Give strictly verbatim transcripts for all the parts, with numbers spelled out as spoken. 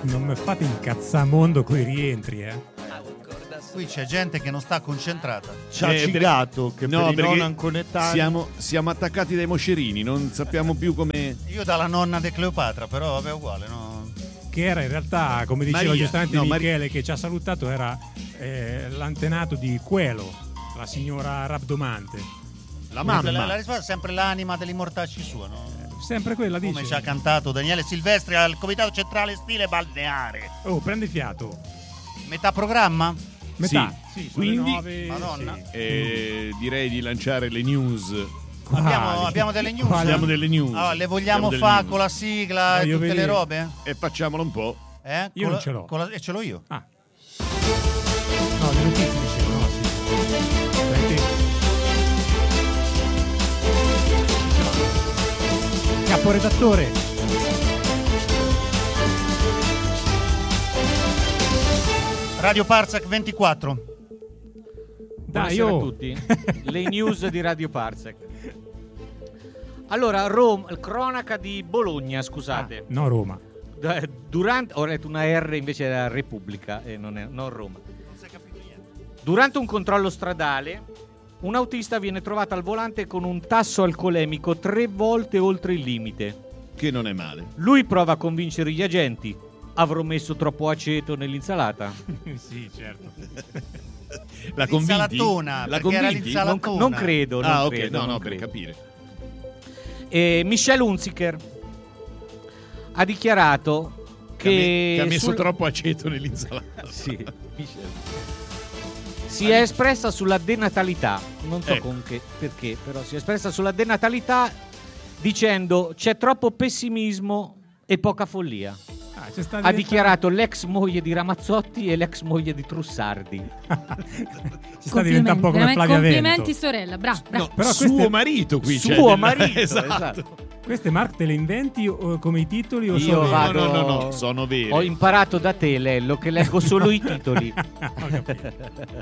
non mi fate incazzamondo coi rientri, eh. Qui c'è gente che non sta concentrata. Ci ha Eh, cigato che No, per i perché non connettati. siamo, siamo attaccati dai moscerini, non sappiamo più come. Io dalla nonna di Cleopatra, però vabbè uguale, no? Che era in realtà, come diceva Maria, giustamente no, Michele Maria- che ci ha salutato, era eh, l'antenato di Quello, la signora Rabdomante. La La, mamma. la risposta è sempre l'anima degli mortacci sua, no? Sempre quella, dice. Come ci ha cantato Daniele Silvestri al Comitato Centrale Stile Balneare. Oh, prendi fiato. Metà programma? Metà. Sì, sono le quindi- nove, Madonna. sì. Eh, direi di lanciare le news. Abbiamo, Quali? abbiamo delle news? Quali? Abbiamo delle news. Allora, le vogliamo Abbiamo delle fare news. con la sigla e Voglio tutte vedere. le robe? E facciamolo un po'. Eh? Io Con non la- ce l'ho. con la- E ce l'ho io. Ah. No, le notizie dicevo, no, sì. Dai te. Caporedattore. Radio Parsec ventiquattro. Dai, Buonasera io. a tutti. Le news di Radio Parsec. Allora, Roma, cronaca di Bologna, scusate. No, Roma. D- Durante, ho letto una R invece era Repubblica e non, è, non Roma. Durante un controllo stradale, un autista viene trovato al volante con un tasso alcolemico tre volte oltre il limite. Che non è male. Lui prova a convincere gli agenti. Avrò messo troppo aceto nell'insalata? Sì, certo. La convinti? L'insalatona, La perché era convinti? Non, l'insalatona. non credo. Non Ah, ok, credo, no, non no, per credo. capire. E Michelle Hunziker ha dichiarato Che, ha me- che, che ha messo sul- troppo aceto nell'insalata. Sì, Michelle. Si è espressa sulla denatalità, non so Ecco. con che, perché, però si è espressa sulla denatalità dicendo c'è troppo pessimismo e poca follia. Ah, c'è sta Ha diventando- dichiarato l'ex moglie di Ramazzotti e l'ex moglie di Trussardi. Ci sta diventando un po' come Veramente Flavia complimenti Vento. sorella, brava, brava. No, però suo queste- marito qui c'è. Suo del- marito, esatto. esatto. Queste Mark te le inventi o- come i titoli o Io sono vere? vado- No, no, no, no, sono veri. Ho imparato da te, Lello, che leggo solo i titoli. Ho capito.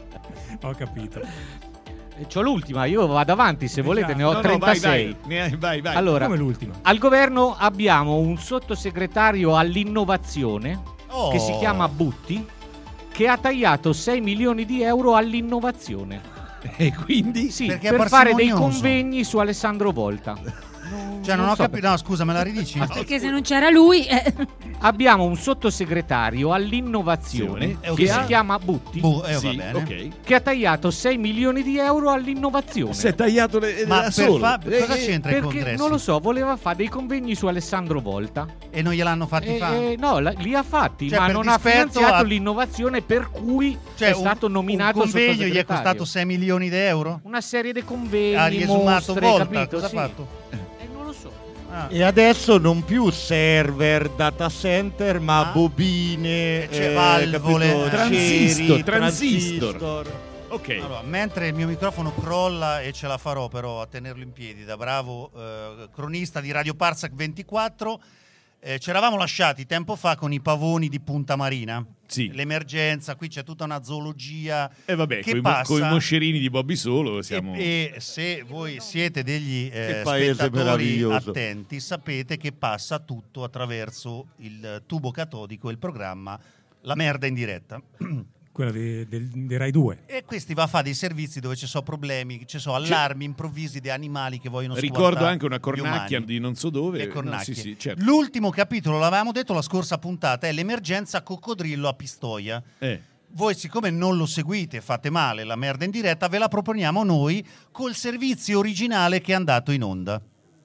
Ho capito. E c'ho l'ultima, io vado avanti se volete, ne ho No, no, vai, trentasei. vai, ne hai- vai, vai. Allora, Come l'ultima. al governo abbiamo un sottosegretario all'innovazione Oh. che si chiama Butti, che ha tagliato sei milioni di euro all'innovazione. E quindi? Sì, Perché è per fare dei parsimonioso. convegni su Alessandro Volta. Cioè, non, ho so capito. No, scusa, me la ridici? Perché se non c'era lui, eh, Abbiamo un sottosegretario all'innovazione Eh, ok. che si chiama Butti, Boh, eh, va Sì, bene. ok. che ha tagliato sei milioni di euro all'innovazione. Si è tagliato le, Ma da per solo. fa- Eh, cosa eh, c'entra i Perché congressi? non lo so, voleva fare dei convegni su Alessandro Volta. E non gliel'hanno fatti Eh, fare? eh, no, la- li ha fatti, Cioè, ma per non ha dispetto finanziato a- l'innovazione per cui Cioè, è un- stato nominato un convegno gli è sottosegretario. costato sei milioni di euro? Una serie di convegni, Ha riesumato mostre, Volta, capito? cosa Sì. ha fatto? Eh, non lo so. Ah. E adesso non più server, data center, ma Ah. bobine, C'è eh, valvole. capito? Transistor, Ceri, transistor. transistor. Ok. Allora, mentre il mio microfono crolla e ce la farò però a tenerlo in piedi da bravo eh, cronista di Radio Parsec ventiquattro, eh, ci eravamo lasciati tempo fa con i pavoni di Punta Marina. Sì. L'emergenza, qui c'è tutta una zoologia E vabbè, che con passa. i moscerini di Bobby Solo siamo. E, e se voi siete degli eh, Che paese spettatori meraviglioso. attenti, sapete che passa tutto attraverso il tubo catodico, il programma La merda in diretta. Quella di, del, di Rai due. E questi va a fare dei servizi dove ci sono problemi, ci sono allarmi improvvisi di animali che vogliono Ricordo squartare anche una gli cornacchia umani. di non so dove. Le No, cornacchie. sì, sì, certo. L'ultimo capitolo, l'avevamo detto la scorsa puntata, è l'emergenza coccodrillo a Pistoia. Eh. Voi siccome non lo seguite, fate male, La merda in diretta, ve la proponiamo noi col servizio originale che è andato in onda.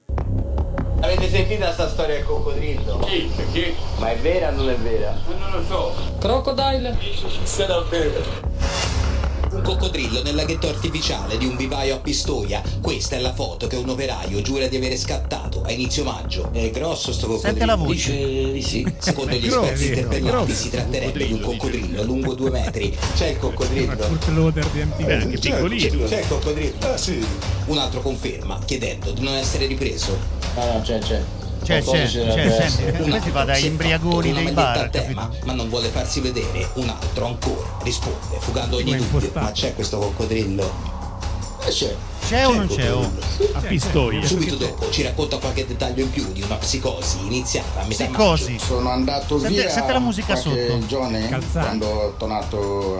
Avete sentito sta storia del coccodrillo? Sì, perché? Ma è vera o non è vera? Non lo so. Crocodile. Se davvero. Un coccodrillo nel laghetto artificiale di un vivaio a Pistoia. Questa è la foto che un operaio giura di avere scattato a inizio maggio. È grosso sto coccodrillo. Sente la voce. Dice di sì. Secondo gli Grosso, esperti vero, interpellati grosso. si tratterebbe di un coccodrillo lungo due metri. C'è il coccodrillo. Kurt Loder di M T V. Beh, anche piccolino. C'è il coccodrillo. Ah sì. Un altro conferma, chiedendo di non essere ripreso. No, no, c'è, c'è. C'è, c'è, c'è, senti, Un questi va altro dai si è imbriagoni fatto dei una bar, maglietta a tema, capito? ma non vuole farsi vedere. Un altro ancora risponde, fugando ogni Come dubbio. impostato. Ma c'è questo coccodrillo? Eh, c'è. C'è o non c'è? Oh. A Pistoia. Subito dopo ci racconta qualche dettaglio in più di una psicosi iniziata a metà Psicosi. maggio. Sono andato Sente- via sente la musica qualche sotto. giorni, Calzante. quando ho tornato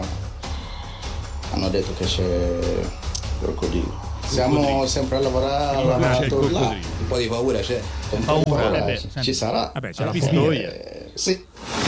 hanno detto che c'è crocodilo. Siamo sempre a lavorare, C'è il lavorato là. coccodrillo. Un po' di paura c'è. Con paura, Paura, eh, beh, ci senti. sarà. Vabbè, c'è Alla la fine, Pistoia. eh, sì.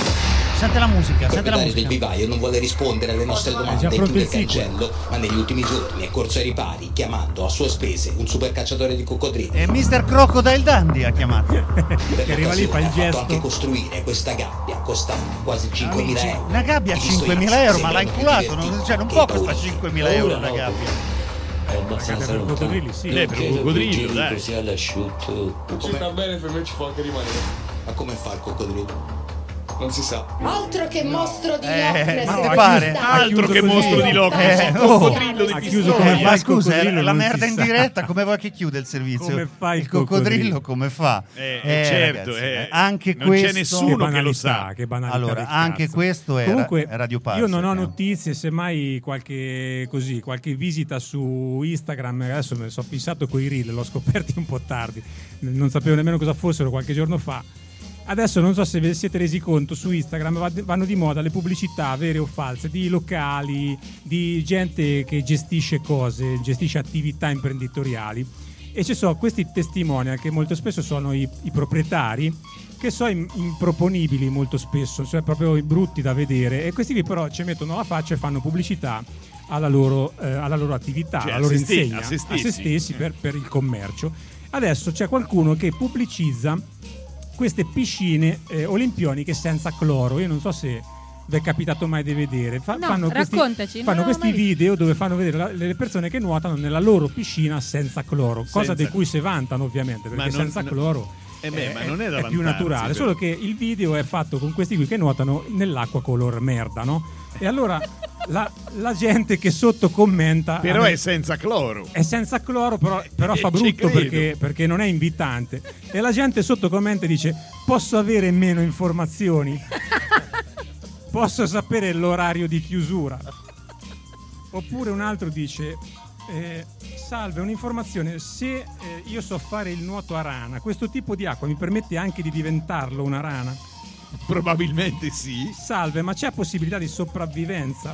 Sente la musica, Il sente la proprietario del musica. vivaio non vuole rispondere alle nostre già domande e pronto chiude il il sequel. cancello, ma negli ultimi giorni è corso ai ripari chiamando a sue spese un super cacciatore di coccodrilli. E mister Crocodile Dundee ha chiamato. Per che arriva lì, fa il l'occasione ha fatto gesto. anche costruire questa gabbia costante quasi cinquemila Amici, euro. una gabbia a I pistoiazzi cinquemila euro, ma l'ha sembrano più inculato. Non, divertiti cioè, non che può i costare paura. cinquemila euro una gabbia. È abbastanza per coccodrilli, sì. Eh, per un coccodrillo, dai. Così all'asciutto. Ci sta bene, per me ci può anche rimanere. Ma come fa il coccodrillo? Non si sa. Altro che mostro di Eh, Loch ma Ness. te pare? Altro che così. mostro di Loch Ness, Eh, il oh. coccodrillo di Ha chiuso Pistoia. come Ma fa il scusa, coccodrillo, è la non merda si in sa. diretta, come vuoi che chiude il servizio? Come fa il coccodrillo, coccodrillo? come fa? Eh, eh, certo, ragazzi, eh, anche non questo... c'è nessuno che lo sa. Che banalità Allora, del anche cazzo. questo è Comunque, ra- Radio Pazza, io non ho eh. notizie, semmai qualche così, qualche visita su Instagram, adesso me ne sono fissato coi reel, l'ho scoperti un po' tardi, non sapevo nemmeno cosa fossero qualche giorno fa. Adesso non so se vi siete resi conto, su Instagram va- vanno di moda le pubblicità vere o false di locali, di gente che gestisce cose, gestisce attività imprenditoriali, e ci sono questi testimonial che molto spesso sono i, i proprietari, che sono im- improponibili molto spesso, cioè proprio brutti da vedere, e questi qui però ci mettono la faccia e fanno pubblicità alla loro, eh, alla loro attività, Cioè, alla loro a se ste- insegna, a se a se stessi. stessi per, per il commercio. Adesso c'è qualcuno che pubblicizza queste piscine eh, olimpioniche senza cloro. Io non so se vi è capitato mai di vedere. Fa- No, fanno questi, raccontaci, non fanno l'ho questi mai visto. video dove fanno vedere la- le persone che nuotano nella loro piscina senza cloro, cosa Senza- di cui si vantano ovviamente, perché Ma non- senza no- cloro Eh beh, è, ma non è da è più vantarsi, naturale, però. solo che il video è fatto con questi qui che nuotano nell'acqua color merda, no? E allora la, la gente che sotto commenta Però a me- è senza cloro. è senza cloro, però, però fa Eh, ci brutto credo. perché, perché non è invitante. E la gente sotto commenta e dice: posso avere meno informazioni? Posso sapere l'orario di chiusura? Oppure un altro dice: eh, salve, un'informazione, se eh, io so fare il nuoto a rana, questo tipo di acqua mi permette anche di diventarlo una rana? Probabilmente sì. Salve, ma c'è possibilità di sopravvivenza?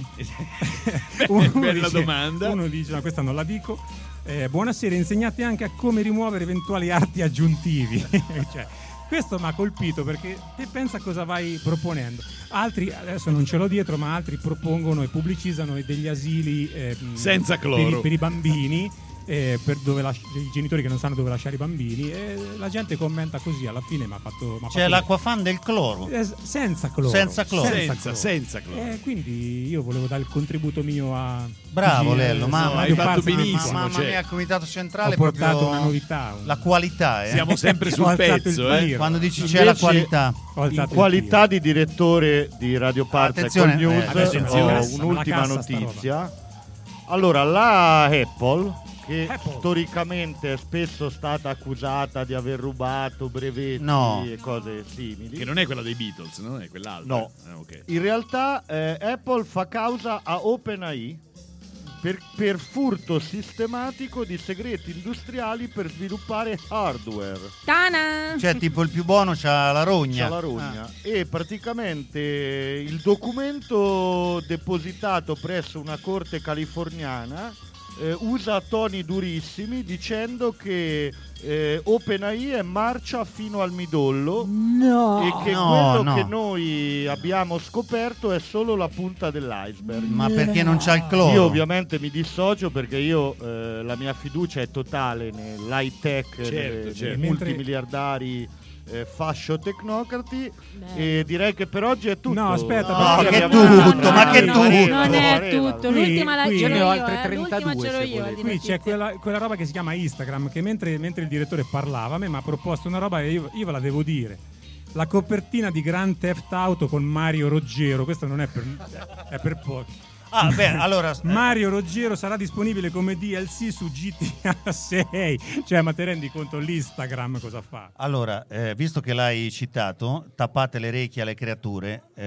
Beh, bella domanda. Uno dice: no, questa non la dico. Eh, buonasera, insegnate anche a come rimuovere eventuali arti aggiuntivi. Cioè, questo mi ha colpito, perché te pensa cosa vai proponendo. Altri, adesso non ce l'ho dietro, ma altri propongono e pubblicizzano degli asili eh, Senza per, cloro. i- per i bambini, eh, per dove lasci- i genitori che non sanno dove lasciare i bambini, e la gente commenta così. Alla fine mi ha fatto m'ha C'è fatto- l'acquafan del cloro. Eh, senza cloro. Senza cloro. Senza, senza cloro. Eh, quindi io volevo dare il contributo mio a Bravo Gigi- Lello, eh, ma, no, ma- hai Radio fatto Pazza, benissimo, ma- mamma cioè. mia, Comitato Centrale Ho portato proprio una novità. la qualità, eh. Siamo sempre Ho sul alzato il pezzo, eh. tiro. Quando dici c'è Invece- la qualità. Ho alzato In il qualità di direttore di Radio Parza Attenzione, Econ News, eh, attenzione. ho Cassa, un'ultima la cassa sta notizia. Allora, la Apple, che Apple. storicamente è spesso stata accusata di aver rubato brevetti No. e cose simili, Che non è quella dei Beatles, no? È quell'altra. No. Ah, ok. in realtà eh, Apple fa causa a OpenAI per, per furto sistematico di segreti industriali per sviluppare hardware. Tana! Cioè, tipo il più buono c'ha la rogna. C'ha la rogna. E praticamente il documento depositato presso una corte californiana eh, usa toni durissimi, dicendo che eh, OpenAI è marcia fino al midollo No! e che No, quello no. che noi abbiamo scoperto è solo la punta dell'iceberg. Ma perché non c'ha il cloro? Io ovviamente mi dissocio, perché io eh, la mia fiducia è totale nell'high tech, Certo, nelle- certo. nei Mentre- multimiliardari eh, fascio tecnocrati. Beh. E direi che per oggi è tutto. No, aspetta, No, perché che abbiamo- tutto, ma che No, tutto? Non è Pareva. tutto, Qui- l'ultima la qui- ce Io l'ho ne ho io, altre eh. trentadue, L'ultima ce l'ho se io. volete. di Qui c'è notizie. quella, quella roba che si chiama Instagram, che mentre, mentre il direttore parlava a me mi ha proposto una roba e io, io ve la devo dire. La copertina di Grand Theft Auto con Mario Ruggero, questo non è per, è per pochi. Ah, beh, allora eh, Mario Ruggero sarà disponibile come D L C su G T A sei. Cioè, ma te rendi conto l'Instagram cosa fa? allora, eh, visto che l'hai citato, tappate le orecchie alle creature. eh,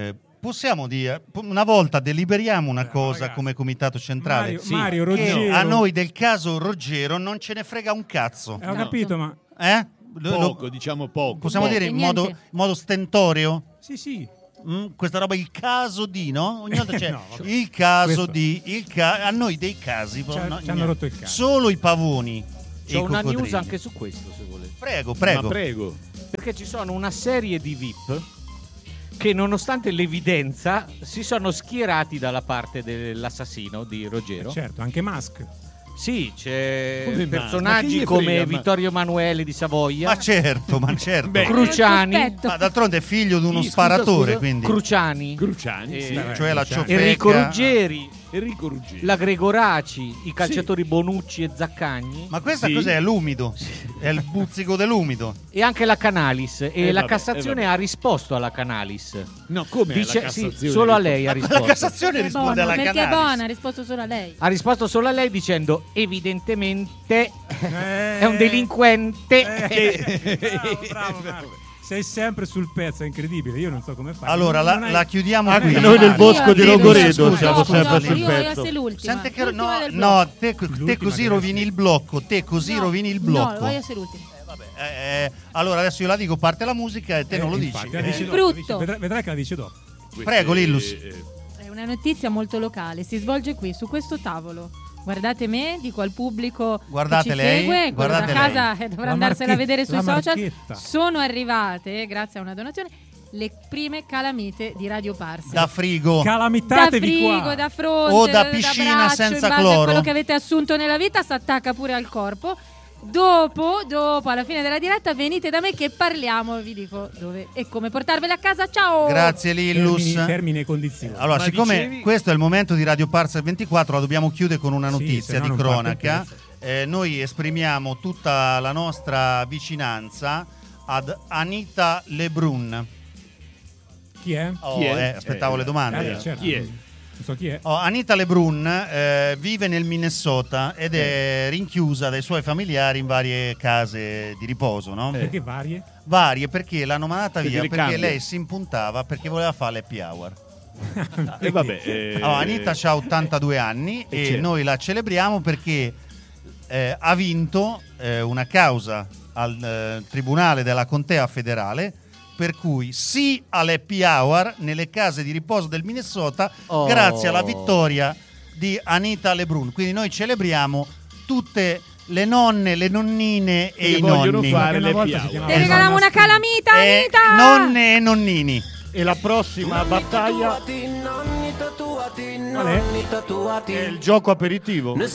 possiamo dire, una volta deliberiamo una Eh, cosa ragazzi. come comitato centrale. Mario, Sì. Mario Che Ruggero. a noi del caso Ruggero non ce ne frega un cazzo. Eh, ho capito, ma Eh? Lo- lo- Poco, diciamo poco. possiamo poco. dire in Niente. modo, in modo stentoreo? sì, sì. Mm, questa roba, il caso di, no? Ogni volta c'è No, vabbè. il caso Questo- di, il ca- a noi dei casi. Ci ha- no, ci hanno rotto il cazzo. Solo i pavoni. e C'ho i una news coccodrilli. anche su questo, se volete. Prego, prego. Ma prego. Perché ci sono una serie di V I P che, nonostante l'evidenza, si sono schierati dalla parte dell'assassino di Ruggero. Certo, anche Musk. Sì, c'è Come ma- ma personaggi chi ne come frega, ma- Vittorio Emanuele di Savoia, Ma certo, ma certo. Beh, Cruciani, Sospetto. Ma d'altronde è figlio di uno Chi, scusa, sparatore, scusa? quindi. Cruciani, Cruciani, Eh, sì. Beh, Cioè la Cruciani. ciofeca. Enrico Ruggeri, Enrico Ruggeri. la Gregoraci, i calciatori Bonucci e Zaccagni Ma questa Sì. cos'è? L'umido. È il buzzico dell'umido. e anche la Canalis. E Eh, la vabbè, Cassazione eh, vabbè. ha risposto alla Canalis. No, come Dice, la sì, Cassazione? solo a lei ha Ma la risposto. Cassazione Perché è risponde buona, alla perché è Canalis. buona, ha risposto solo a lei. Ha risposto solo a lei dicendo evidentemente Eh, è un delinquente. eh, bravo, bravo, Marco. Sei sempre sul pezzo, è incredibile. Io non so come fai. Allora, Non la, hai- la chiudiamo Anche qui. noi del Io- bosco di io- Rogoredo scusa, siamo scusa, sempre scusa. sul Io voglio pezzo. essere l'ultima. Senti che l'ultima no, del no, blocco. te, te L'ultima così che rovini resta. il blocco, te così No, rovini il No, blocco. voglio essere l'ultima. Eh, vabbè, eh, eh, allora adesso io la dico, parte la musica e te Eh, non lo dici. infatti, la Eh, dici dopo, Brutto. la dici- vedrai, vedrai che la dice dopo. Prego, Lillus. Eh, eh, È una notizia molto locale, si svolge qui, su questo tavolo. Guardate me, dico al pubblico Guardate che ci lei, segue, quello guardate da casa lei. eh, dovrà La andarsela a marchetta, vedere sui la social. marchetta. Sono arrivate, grazie a una donazione, le prime calamite di Radio Parsi. Da frigo. Da Calamitatevi frigo, qua. da fronte, O da piscina braccio, senza in base cloro. a quello che avete assunto nella vita, si attacca pure al corpo. Dopo, dopo, alla fine della diretta, venite da me che parliamo, vi dico dove e come portarvele a casa. Ciao! Grazie Lillus. Termini, termini e condizioni. Allora, Ma siccome dicevi- questo è il momento di Radio Parsa ventiquattro, la dobbiamo chiudere con una Sì, notizia se no di non parte cronaca. il pezzo. Eh, noi esprimiamo tutta la nostra vicinanza ad Anita Lebrun. Chi è? Oh, Chi è? eh, aspettavo Eh, le domande. Eh, certo. Chi è? Non so chi è. Oh, Anita Lebrun eh, vive nel Minnesota ed è rinchiusa dai suoi familiari in varie case di riposo, no? Perché varie? Varie perché l'hanno mandata Perché via le perché cambia. lei si impuntava perché voleva fare l'happy hour. E vabbè. eh, Allora, Anita ha ottantadue anni Eh, e certo. noi la celebriamo perché eh, ha vinto eh, una causa al eh, Tribunale della Contea Federale per cui sì all'happy hour nelle case di riposo del Minnesota Oh. grazie alla vittoria di Anita Lebrun. Quindi noi celebriamo tutte le nonne, le nonnine e Che i vogliono nonni. fare Una le volta si piaue. chiamava Ti regaliamo una calamita, E Anita! nonne e nonnini. E la prossima battaglia Qual è? è il gioco aperitivo.